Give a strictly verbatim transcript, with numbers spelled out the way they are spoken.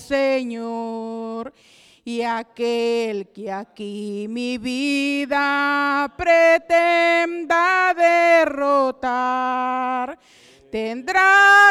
Señor. Y aquel que aquí mi vida pretenda derrotar, tendrá